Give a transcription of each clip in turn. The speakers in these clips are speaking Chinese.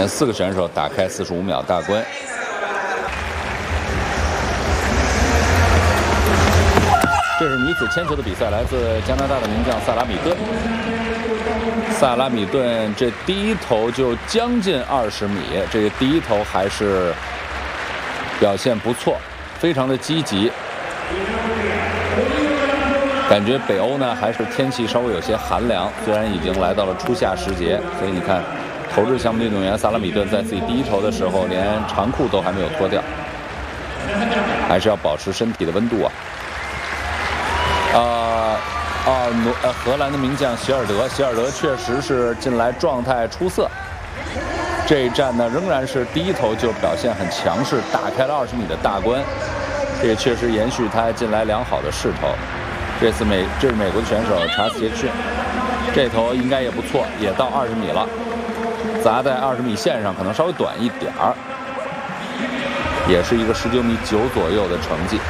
前4个选手打开45秒大关。这是女子铅球的比赛，来自加拿大的名将萨拉米顿。萨拉米顿这第一投就将近20米，这个第一投还是表现不错，非常的积极。感觉北欧呢还是天气稍微有些寒凉，虽然已经来到了初夏时节，所以你看，投掷项目运动员萨拉米顿在自己第一投的时候，连长裤都还没有脱掉，还是要保持身体的温度啊。荷兰的名将席尔德确实是近来状态出色。这一战呢，仍然是第一投就表现很强势，打开了20米的大关，这也确实延续他近来良好的势头。这是美国的选手查斯杰克逊，这投应该也不错，也到20米了，砸在20米线上，可能稍微短一点儿，也是一个19.9米左右的成绩。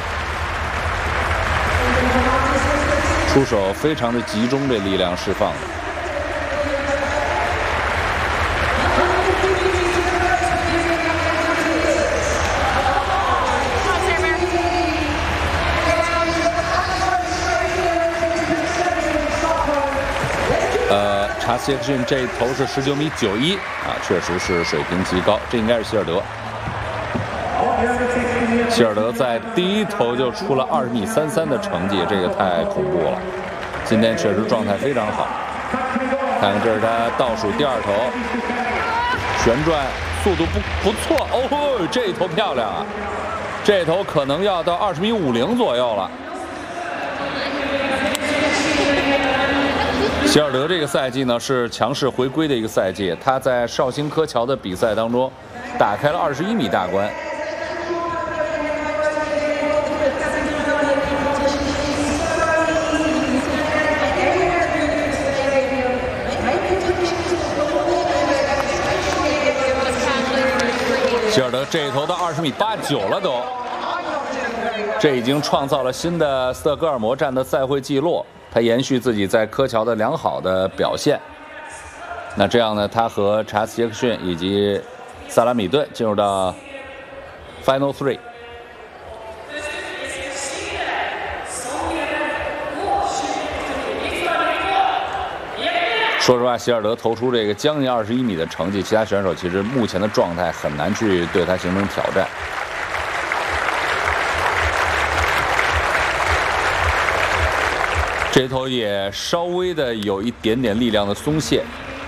出手非常的集中，这力量释放的。查斯杰克逊这一投是19.91米啊，确实是水平极高，这应该是希尔德。希尔德在第一投就出了20.33米的成绩，这个太恐怖了。今天确实状态非常好。看看这是他倒数第2投，旋转速度不错哦，这一投漂亮啊！这一投可能要到20.50米左右了。希尔德这个赛季呢是强势回归的一个赛季，他在绍兴柯桥的比赛当中打开了21米大关。希尔德这一投到20.89米了都，这已经创造了新的斯德哥尔摩站的赛会纪录。他延续自己在柯桥的良好的表现，那这样呢，他和查斯杰克逊以及萨拉米顿进入到 Final 3。说实话，希尔德投出这个将近21米的成绩，其他选手其实目前的状态很难去对他形成挑战。这头也稍微的有一点点力量的松懈，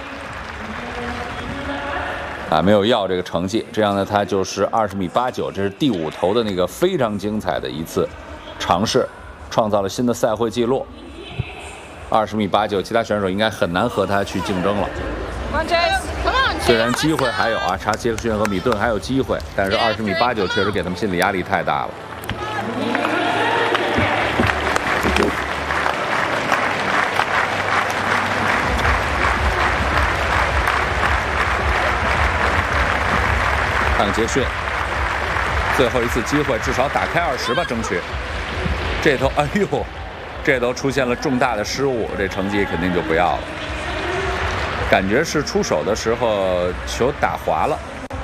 啊，没有要这个成绩。这样呢，他就是20.89米，这是第5投的那个非常精彩的一次尝试，创造了新的赛会纪录。20.89米，其他选手应该很难和他去竞争了。虽然机会还有啊，查杰克逊和米顿还有机会，但是20.89米确实给他们心理压力太大了。看看杰克逊，最后一次机会，至少打开20吧，争取。这头，哎呦，这头出现了重大的失误，这成绩肯定就不要了。感觉是出手的时候球打滑了。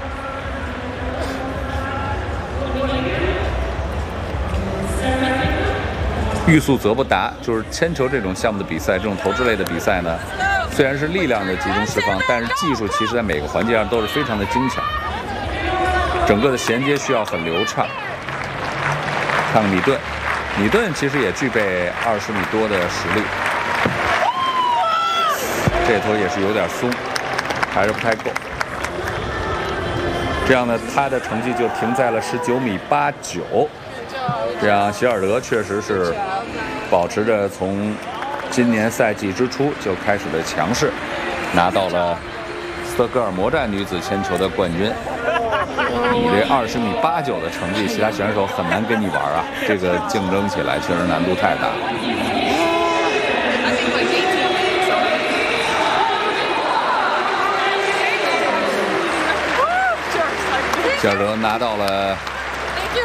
欲速则不达，就是铅球这种项目的比赛，这种投掷类的比赛呢，虽然是力量的集中释放，但是技术其实在每个环节上都是非常的精巧。整个的衔接需要很流畅。看看米顿，米顿其实也具备20米多的实力。这头也是有点松，还是不太够。这样呢，他的成绩就停在了19.89米。这样，希尔德确实是保持着从今年赛季之初就开始的强势，拿到了斯德哥尔摩站女子铅球的冠军。你这20.89米的成绩，其他选手很难跟你玩啊！这个竞争起来确实难度太大了。希尔德拿到了